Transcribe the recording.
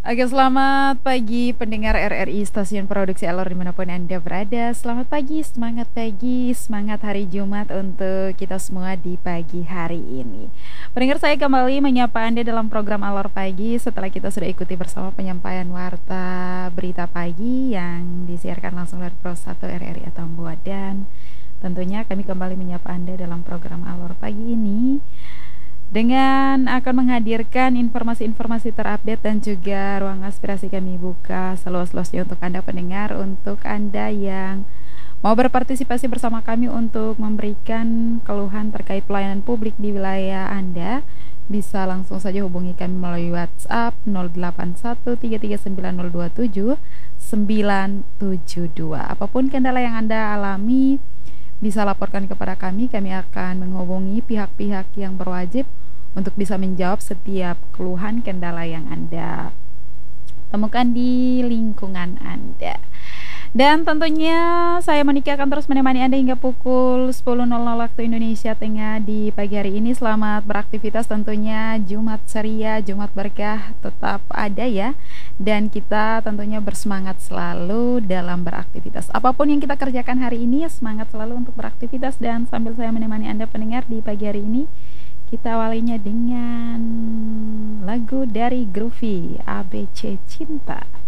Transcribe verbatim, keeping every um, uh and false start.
Oke, selamat pagi pendengar R R I Stasiun Produksi Alor dimanapun Anda berada. Selamat pagi, semangat pagi, semangat hari Jumat untuk kita semua di pagi hari ini. Pendengar, saya kembali menyapa Anda dalam program Alor Pagi setelah kita sudah ikuti bersama penyampaian warta berita pagi yang disiarkan langsung dari Pro satu R R I Atambua. Dan tentunya kami kembali menyapa Anda dalam program Alor Pagi ini dengan akan menghadirkan informasi-informasi terupdate dan juga ruang aspirasi kami buka seluas-luasnya untuk Anda pendengar, untuk Anda yang mau berpartisipasi bersama kami untuk memberikan keluhan terkait pelayanan publik di wilayah Anda, bisa langsung saja hubungi kami melalui WhatsApp nol delapan satu tiga tiga sembilan nol dua tujuh sembilan tujuh dua. Apapun kendala yang Anda alami, bisa laporkan kepada kami. Kami akan menghubungi pihak-pihak yang berwajib untuk bisa menjawab setiap keluhan kendala yang Anda temukan di lingkungan Anda. Dan tentunya saya Monika akan terus menemani Anda hingga pukul sepuluh waktu Indonesia Tengah di pagi hari ini. Selamat beraktivitas, tentunya Jumat ceria, Jumat berkah tetap ada ya. Dan kita tentunya bersemangat selalu dalam beraktivitas. Apapun yang kita kerjakan hari ini, semangat selalu untuk beraktivitas. Dan sambil saya menemani Anda pendengar di pagi hari ini, kita awalinya dengan lagu dari Groovy, A B C Cinta.